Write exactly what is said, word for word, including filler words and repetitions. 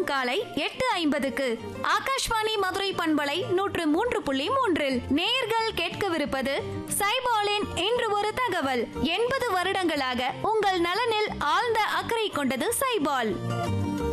காலை எட்டு ஐம்பதுக்கு ஆகாஷ்வாணி மதுரை பண்பலை நூற்று மூன்று புள்ளி மூன்றில் நேயர்கள் கேட்கவிருப்பது சைபாலின் இன்று ஒரு தகவல். எண்பது வருடங்களாக உங்கள் நலனில் ஆழ்ந்த அக்கறை கொண்டது சைபால்.